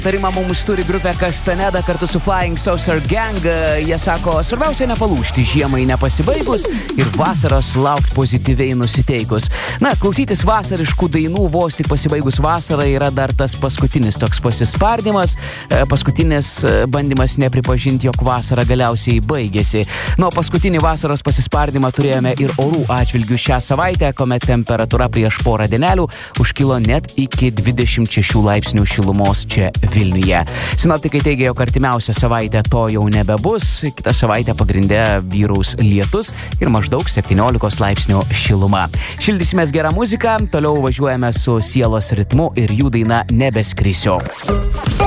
Tarimą mums turi grupė Castaneda kartu su Flying Saucer Gang. Jie sako, svarbiausia nepalūžti žiemai nepasibaigus ir vasaros laukti pozityviai nusiteikus. Na, klausytis vasariškų dainų vos tik pasibaigus vasarą yra dar tas paskutinis toks pasispardymas, paskutinis bandymas nepripažinti, jog vasara galiausiai baigėsi. Nuo paskutinį vasaros pasispardymą turėjome ir orų atžvilgių šią savaitę, kuomet temperatūra prieš porą dienelių užkilo net iki 26 laipsnių šilumos čia Vilniuje. Sinoptikai teigia, jog artimiausią savaitę to jau nebebus, kitą savaitę pagrinde vyraus lietus ir maždaug 17 laipsnių šiluma. Šildysimės gerą muziką, toliau važiuojame su Sielos ritmu ir jų daina Nebeskrisiu.